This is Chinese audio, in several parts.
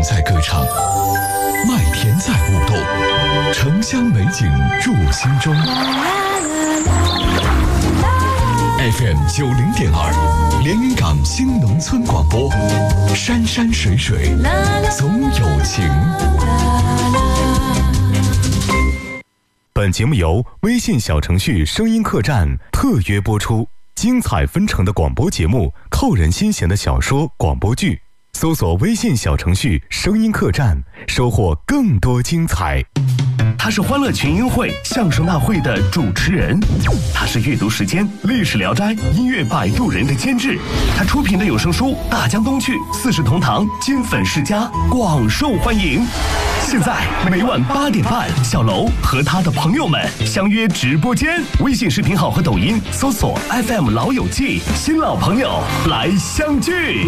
在歌唱，麦田在舞动，城乡美景入心中。FM 90.2，连云港新农村广播，山山水水总有情。 本节目由微信小程序声音客栈特约播出，精彩纷呈的广播节目，扣人心弦的小说广播剧，搜索微信小程序声音客栈，收获更多精彩。 他是欢乐群英会相声大会的主持人，他是阅读时间历史聊斋音乐摆渡人的监制，他出品的有声书《大江东去》四世同堂金粉世家广受欢迎。现在每晚8点半，小楼和他的朋友们相约直播间，微信视频号和抖音搜索 FM 老友记，新老朋友来相聚。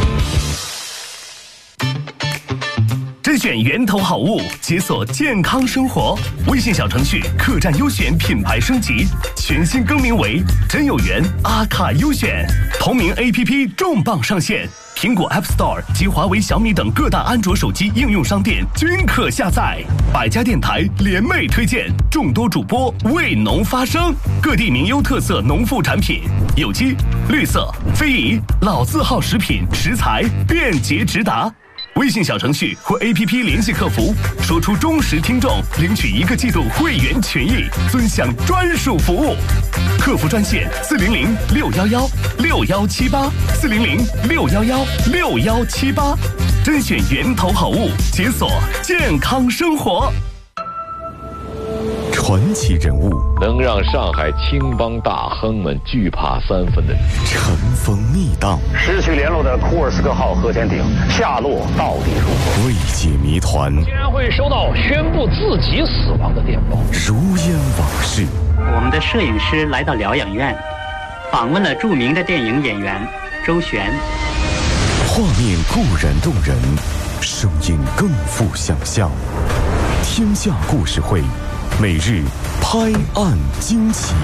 甄选源头好物，解锁健康生活。微信小程序客栈优选品牌升级，全新更名为真有缘阿卡优选。同名 APP 重磅上线，苹果 App Store 及华为、小米等各大安卓手机应用商店均可下载。百家电台联袂推荐，众多主播为农发声，各地名优特色农副产品，有机、绿色、非遗、老字号食品食材便捷直达。微信小程序或 APP 联系客服，说出忠实听众，领取1个季度会员权益，尊享专属服务。客服专线400-611-6178，400-611-6178，甄选源头好物，解锁健康生活。 传奇人物， 能让上海青帮大亨们惧怕3分的人， 尘封密档， 失去联络的库尔斯克号核潜艇下落到底如何？ 未解谜团， 竟然会收到宣布自己死亡的电报， 如烟往事。 我们的摄影师来到疗养院，访问了著名的电影演员周璇。 画面固然动人，声音更富想象。天下故事会，每日拍案惊奇。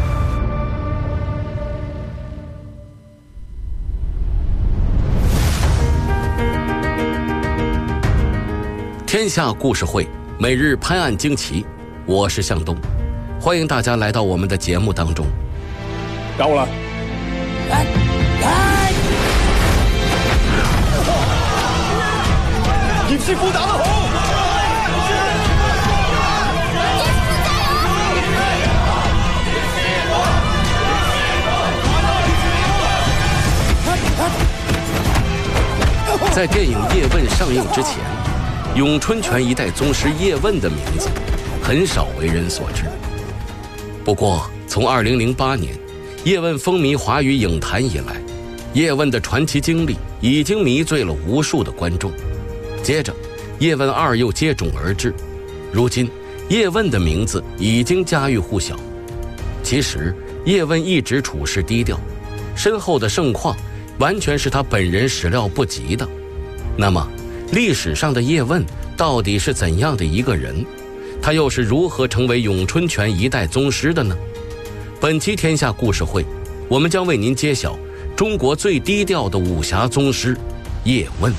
天下故事会，每日拍案惊奇。我是向东，欢迎大家来到我们的节目当中。 找我了。一匹不打的吼！ 在电影《叶问》上映之前，咏春拳一代宗师叶问的名字很少为人所知。不过从2008年叶问风靡华语影坛以来，叶问的传奇经历已经迷醉了无数的观众。接着叶问2又接踵而至，如今叶问的名字已经家喻户晓。其实叶问一直处事低调，身后的盛况完全是他本人始料不及的。那么历史上的叶问到底是怎样的一个人？他又是如何成为咏春拳一代宗师的呢？本期天下故事会，我们将为您揭晓中国最低调的武侠宗师叶问。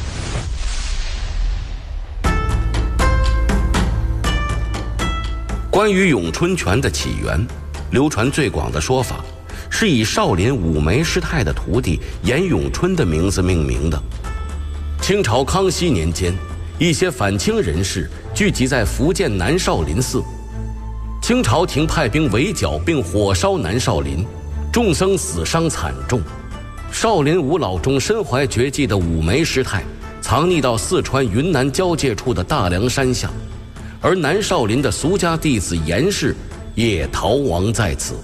关于咏春拳的起源，流传最广的说法是以少林五梅师太的徒弟严咏春的名字命名的。清朝康熙年间，一些反清人士聚集在福建南少林寺，清朝廷派兵围剿并火烧南少林，众僧死伤惨重。少林五老中身怀绝技的五梅师太藏匿到四川云南交界处的大凉山下，而南少林的俗家弟子严氏也逃亡在此。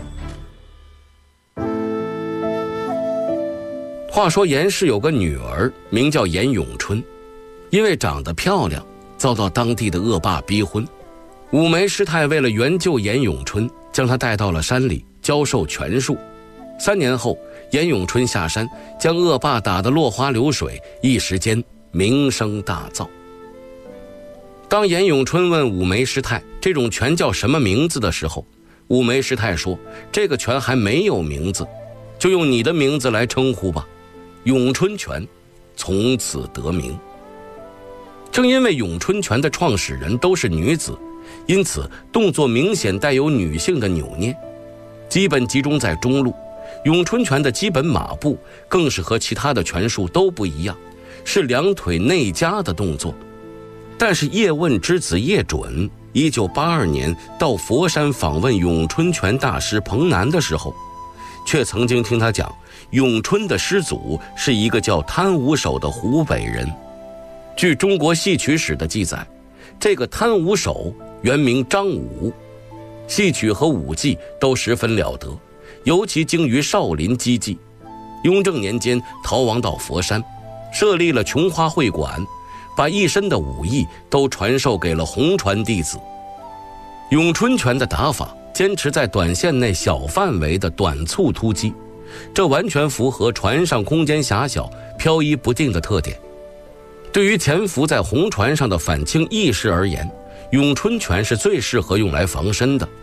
话说严氏有个女儿名叫严咏春，因为长得漂亮，遭到当地的恶霸逼婚。五梅师太为了援救严咏春，将她带到了山里教授拳术。3年后，严咏春下山，将恶霸打得落花流水，一时间名声大噪。当严咏春问五梅师太这种拳叫什么名字的时候，五梅师太说这个拳还没有名字，就用你的名字来称呼吧。咏春拳从此得名。 正因为咏春拳的创始人都是女子，因此动作明显带有女性的扭捏，基本集中在中路。咏春拳的基本马步更是和其他的拳术都不一样，是两腿内夹的动作。但是叶问之子叶准1982年到佛山访问咏春拳大师彭南的时候，却曾经听他讲，咏春的师祖是一个叫贪五手的湖北人。据中国戏曲史的记载，这个贪五手原名张武，戏曲和武技都十分了得，尤其精于少林击技。雍正年间逃亡到佛山，设立了琼花会馆，把一身的武艺都传授给了红传弟子。咏春拳的打法坚持在短线内小范围的短促突击，这完全符合船上空间狭小、飘逸不定的特点。对于潜伏在红船上的反清义士而言，咏春拳是最适合用来防身的。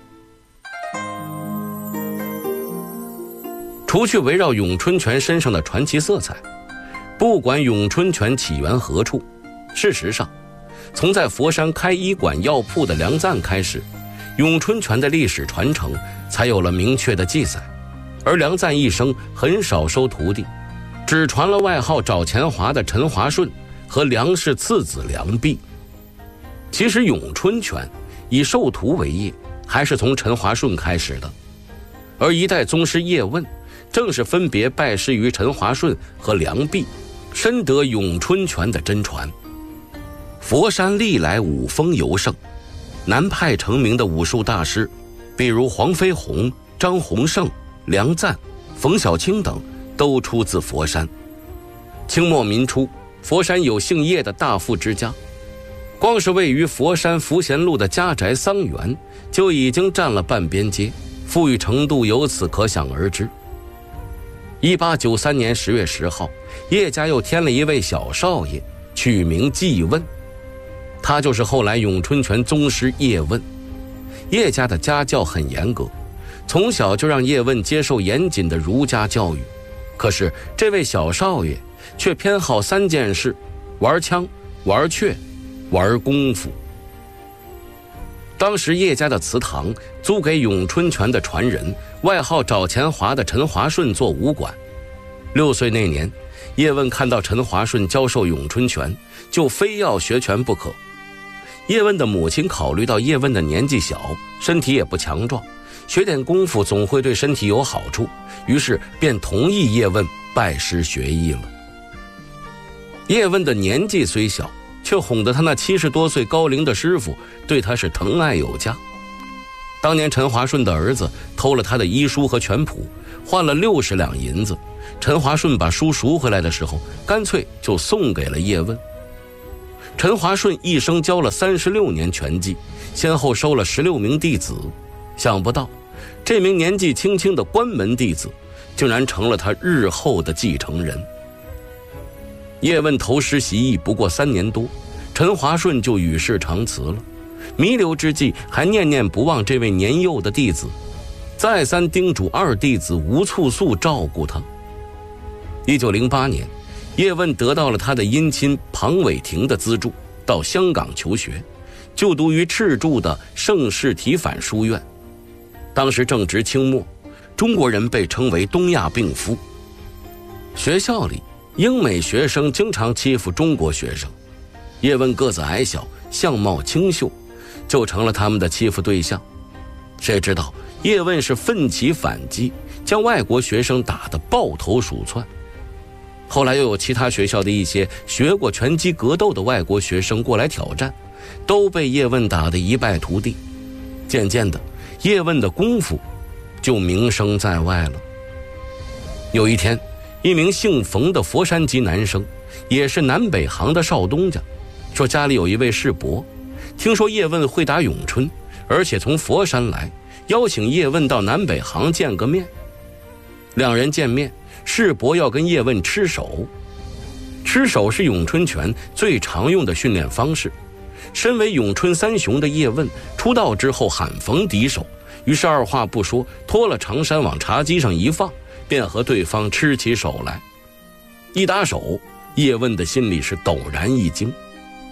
除去围绕咏春拳身上的传奇色彩，不管咏春拳起源何处，事实上，从在佛山开医馆药铺的梁赞开始，咏春拳的历史传承才有了明确的记载。而梁赞一生很少收徒弟，只传了外号找钱华的陈华顺和梁氏次子梁弼。其实咏春拳以授徒为业，还是从陈华顺开始的，而一代宗师叶问正是分别拜师于陈华顺和梁弼，深得咏春拳的真传。佛山历来武风尤盛，南派成名的武术大师，比如黄飞鸿、张洪胜、梁赞、冯小青等，都出自佛山。清末民初，佛山有姓叶的大富之家，光是位于佛山福贤路的家宅桑园就已经占了半边街，富裕程度由此可想而知。1893年10月10号，叶家又添了一位小少爷，取名季问，他就是后来咏春拳宗师叶问。叶家的家教很严格，从小就让叶问接受严谨的儒家教育。可是这位小少爷却偏好3件事：玩枪、玩雀、玩功夫。当时叶家的祠堂租给咏春拳的传人，外号找钱华的陈华顺做武馆。6岁那年，叶问看到陈华顺教授咏春拳，就非要学拳不可。叶问的母亲考虑到叶问的年纪小，身体也不强壮，学点功夫总会对身体有好处，于是便同意叶问拜师学艺了。叶问的年纪虽小，却哄得他那70多岁高龄的师傅对他是疼爱有加。当年陈华顺的儿子偷了他的医书和拳谱，换了60两银子，陈华顺把书赎回来的时候，干脆就送给了叶问。陈华顺一生教了36年拳技，先后收了16名弟子，想不到这名年纪轻轻的关门弟子竟然成了他日后的继承人。叶问投师习艺不过3年多，陈华顺就与世长辞了。弥留之际，还念念不忘这位年幼的弟子，再三叮嘱二弟子吴簇素照顾他。1908年，叶问得到了他的姻亲庞伟霆的资助，到香港求学，就读于赤柱的盛世体反书院。当时正值清末，中国人被称为东亚病夫，学校里英美学生经常欺负中国学生，叶问个子矮小，相貌清秀，就成了他们的欺负对象。谁知道叶问是奋起反击，将外国学生打得抱头鼠窜。后来又有其他学校的一些学过拳击格斗的外国学生过来挑战，都被叶问打得一败涂地。渐渐的，叶问的功夫就名声在外了。有一天，一名姓冯的佛山籍男生，也是南北行的少东家，说家里有一位世伯，听说叶问会打咏春，而且从佛山来，邀请叶问到南北行见个面。两人见面，世伯要跟叶问吃手。吃手是咏春拳最常用的训练方式。身为咏春三雄的叶问出道之后罕逢敌手，于是二话不说，脱了长衫往茶几上一放，便和对方吃起手来。一打手，叶问的心里是陡然一惊，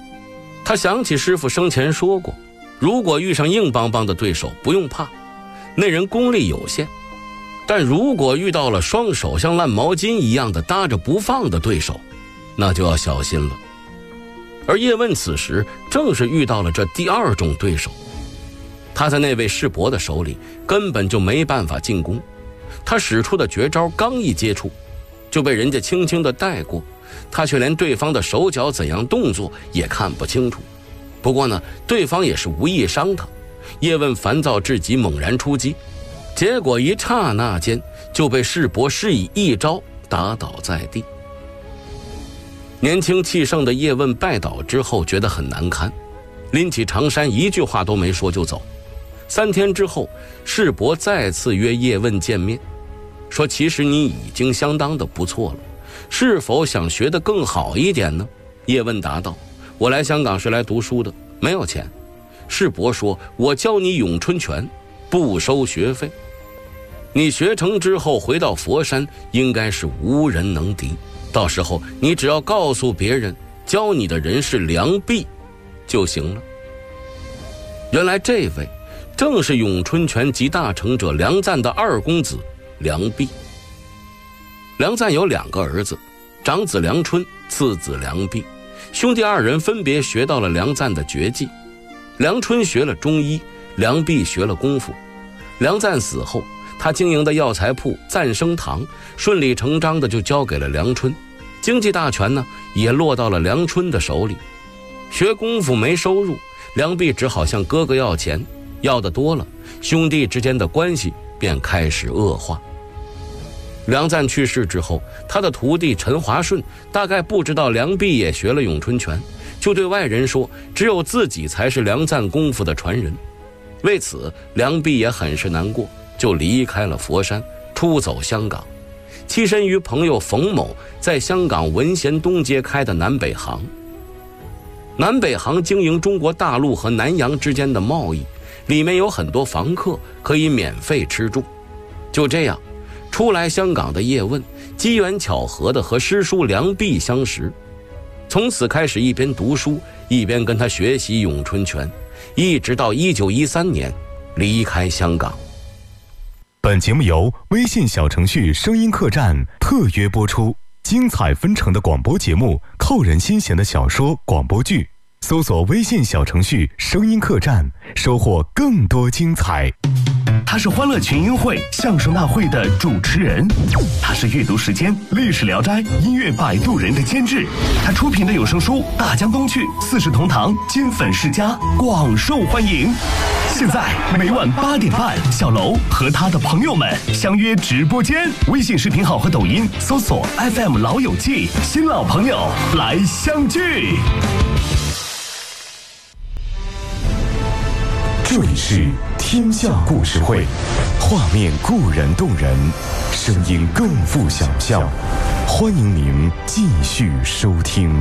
他想起师傅生前说过，如果遇上硬邦邦的对手不用怕，那人功力有限，但如果遇到了双手像烂毛巾一样的搭着不放的对手，那就要小心了。而叶问此时正是遇到了这第二种对手，他在那位世伯的手里根本就没办法进攻，他使出的绝招刚一接触就被人家轻轻地带过，他却连对方的手脚怎样动作也看不清楚。不过呢，对方也是无意伤他，叶问烦躁至极，猛然出击，结果一刹那间就被世伯施以一招打倒在地。年轻气盛的叶问败倒之后觉得很难堪，拎起长衫一句话都没说就走。3天之后，世伯再次约叶问见面，说其实你已经相当的不错了，是否想学得更好一点呢？叶问答道，我来香港是来读书的，没有钱。世伯说，我教你咏春拳，不收学费，你学成之后回到佛山应该是无人能敌，到时候你只要告诉别人教你的人是梁璧就行了。原来这位正是咏春拳集大成者梁赞的二公子梁璧。梁赞有2个儿子，长子梁春，次子梁璧，兄弟2人分别学到了梁赞的绝技。梁春学了中医，梁璧学了功夫。梁赞死后，他经营的药材铺赞生堂顺理成章的就交给了梁春，经济大权呢也落到了梁春的手里。学功夫没收入，梁璧只好向哥哥要钱，要的多了，兄弟之间的关系便开始恶化。梁赞去世之后，他的徒弟陈华顺大概不知道梁璧也学了咏春拳，就对外人说只有自己才是梁赞功夫的传人。为此梁璧也很是难过，就离开了佛山，出走香港，栖身于朋友冯某在香港文贤东街开的南北行。南北行经营中国大陆和南洋之间的贸易，里面有很多房客可以免费吃住。就这样，初来香港的叶问机缘巧合地和师叔梁璧相识，从此开始一边读书一边跟他学习咏春拳，一直到1913年离开香港。 本节目由微信小程序声音客栈特约播出，精彩纷呈的广播节目，扣人心弦的小说广播剧，搜索微信小程序声音客栈，收获更多精彩。 他是欢乐群英会相声大会的主持人，他是阅读时间历史聊斋音乐摆渡人的监制，他出品的有声书《大江东去》四世同堂金粉世家广受欢迎。现在每晚8点半，小楼和他的朋友们相约直播间，微信视频号和抖音搜索 FM 老友记，新老朋友来相聚。 这里是天下故事会，画面固然动人，声音更富想象。欢迎您继续收听。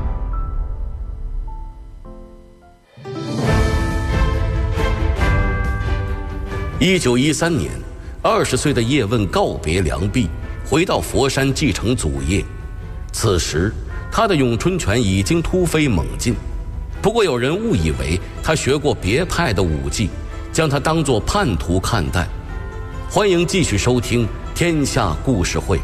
1913年，20岁的叶问告别梁璧，回到佛山继承祖业。此时，他的咏春拳已经突飞猛进。不过有人误以为他学过别派的武技，将他当作叛徒看待。欢迎继续收听天下故事会。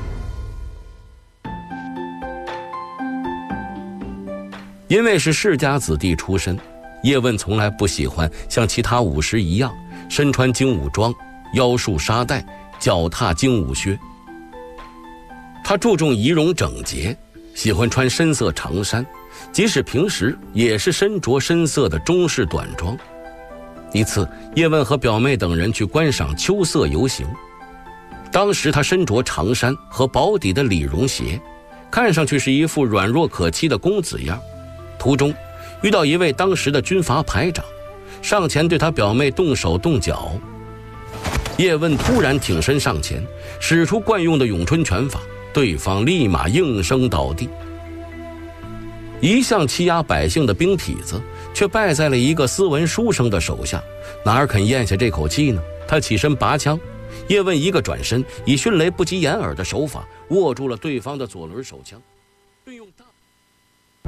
因为是世家子弟出身，叶问从来不喜欢像其他武师一样身穿精武装，腰束沙带，脚踏精武靴。他注重仪容整洁，喜欢穿深色长衫，即使平时也是身着深色的中式短装。一次，叶问和表妹等人去观赏秋色游行，当时他身着长衫和薄底的理绒鞋，看上去是一副软弱可欺的公子样。途中遇到一位当时的军阀排长，上前对他表妹动手动脚。叶问突然挺身上前，使出惯用的咏春拳法，对方立马应声倒地。一向欺压百姓的兵痞子，却败在了一个斯文书生的手下，哪肯咽下这口气呢？他起身拔枪，叶问一个转身，以迅雷不及掩耳的手法握住了对方的左轮手枪，并用大